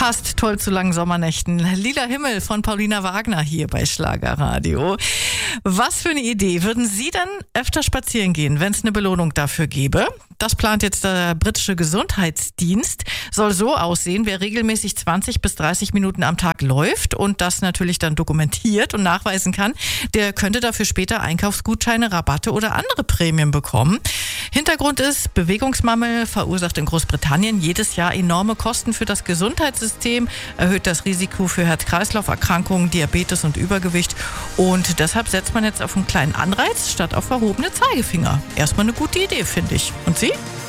Passt toll zu langen Sommernächten. Lila Himmel von Paulina Wagner hier bei Schlagerradio. Was für eine Idee. Würden Sie dann öfter spazieren gehen, wenn es eine Belohnung dafür gäbe? Das plant jetzt der britische Gesundheitsdienst. Soll so aussehen, wer regelmäßig 20 bis 30 Minuten am Tag läuft und das natürlich dann dokumentiert und nachweisen kann, der könnte dafür später Einkaufsgutscheine, Rabatte oder andere Prämien bekommen. Hintergrund ist, Bewegungsmangel verursacht in Großbritannien jedes Jahr enorme Kosten für das Gesundheitssystem, erhöht das Risiko für Herz-Kreislauf-Erkrankungen, Diabetes und Übergewicht. Und deshalb setzt man jetzt auf einen kleinen Anreiz statt auf erhobene Zeigefinger. Erstmal eine gute Idee, finde ich. Und Sie?